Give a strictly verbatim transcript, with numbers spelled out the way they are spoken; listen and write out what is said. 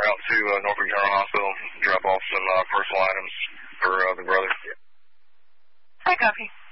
out to uh, Norfolk General Hospital, drop off some uh, personal items for uh, the brother. Hi, copy.